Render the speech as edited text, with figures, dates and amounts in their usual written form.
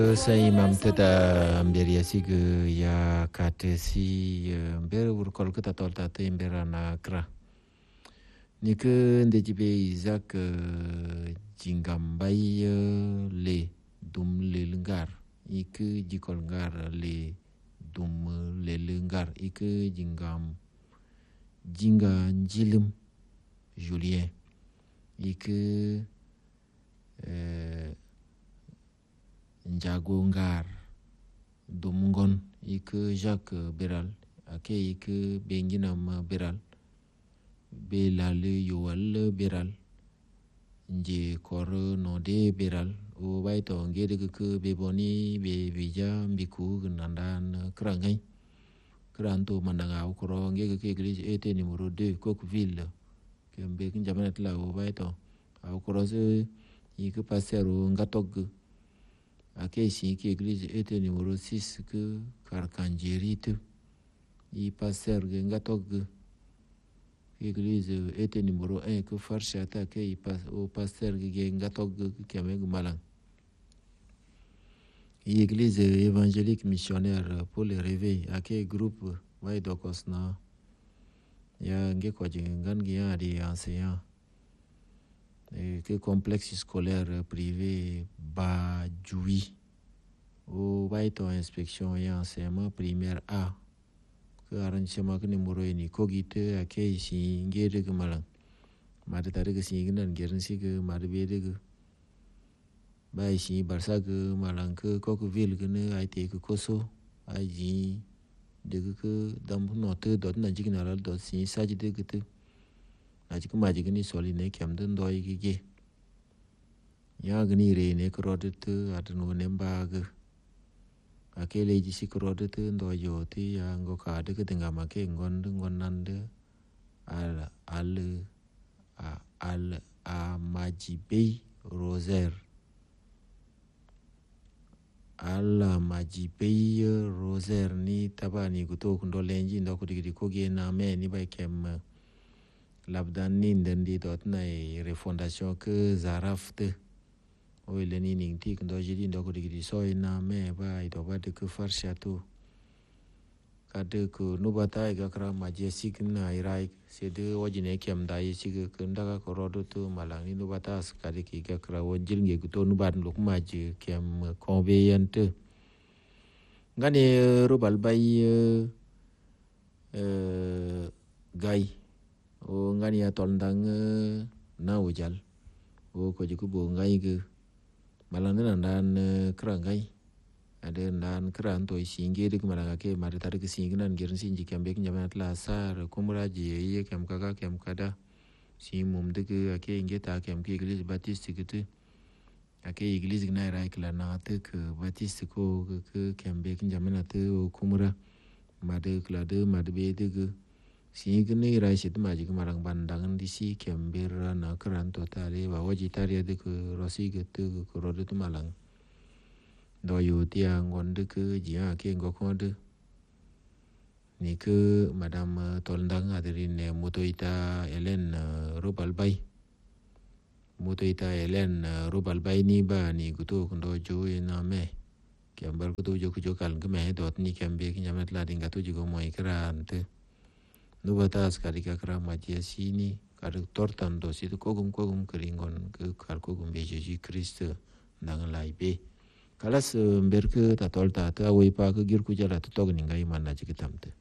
Sai mam teta mberi asiga ya katesi mberi urkol kita tolta te mbera na kra. Nika ndejibe Isaac jingambai le dum le lengar. Ike jikol ngar le dum le lengar. Ike jinga njilim Julien. Ike Njago ngar Dumungon ike Jacques Beral ake ike Benginam Beral Belale Yoal Beral Nje Kor Node Beral o baito ngede ke beboni be bija mbiku nandan krangai kranto mandanga ukro ngege ke église était numéro 2 Coqueville ke mbe kinjamana tla o baito ukro se ike pasero ngatog ake ici qui église était numéro 6 que Carcangerite i passer ngatog église était numéro 1 que Farchata que i passe au pasteur ngatog kemeg malang église évangélique missionnaire pour le réveil ake groupe way dokosna ya ngeko jingan gia di enseignant que complexe scolaire privé Badjoui au baito inspection et enseignement primaire A que arrangement que numéro ni cogite ake ici ngede ke malang made tare ke singinan gerensi ke made bede ke ba ici barsa ke malang ke Coqueville ke ne aite ke koso aji de ke dam note dot na jignal dot si saji de ke Aji maji gini soli ne kem den doi gige. Ya gini re ne krodet adnu nembag. Akele jisi krodet doi joti ya ngo kade ke tengah make ngon nande al maji bei roser. Al maji bei roser ni tabani kuto kundo lenji ndo kudigidi kogie na me ni bai kem labdanin dan di dot na refondation que zarafte o eleni ning tik ndo jidi ndo ko digi so ina me ba ito ba de que farshato kade ko nubata ga kra majesik na irai se de wajine kem dai sig ke ndaga ko rodo to malang ni nubata skade ki ga kra wajil nge to nubat luk maji kem conveyante ngane robal bay gai o ngani ya tondang na ujal o ko jiku bo ngai ge malan nan krangai ade nan kran to singe de malanga ke mari tar ke singinan gerin sinji kembe nyama tla sar kumraji ye kem kaka kem kada si mum de ke ake ingeta kem ke iglis baptiste ke ake iglis gna ra kla na te ke baptiste ko ke kembe nyama te o kumra made kla de made be de ke si gini rai sit maji kemarang bandangan di si kembera na keran totale bawa jitaria de ke rosi gitu ke rodo tu malang doyo tiang gonde ke jia ke ngokonde ni ke madam tolndang adirin motoita Ellen Rubalbay ni ba ni guto kundo jo na me kembar kuto jo kal ke me dot ni kembe kinyamat la dinga tu jo mo ikran te Nubata sekali kakra maji sini kada tortan dosi tu kogum keringon ke kar kogum bejeji Kriste nang laibe kalas berke tatol tata awi pa ke girku jala tu tog ningai mana jikitamte